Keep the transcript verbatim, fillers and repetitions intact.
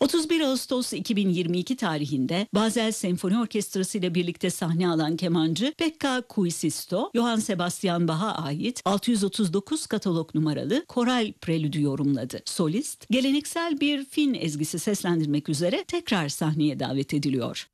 otuz bir Ağustos iki bin yirmi iki tarihinde Basel Senfoni Orkestrası ile birlikte sahne alan kemancı Pekka Kuisisto, Johann Sebastian Bach'a ait altı yüz otuz dokuz katalog numaralı koral prelüdü yorumladı. Solist, geleneksel bir Fin ezgisi seslendirmek üzere tekrar sahneye davet ediliyor.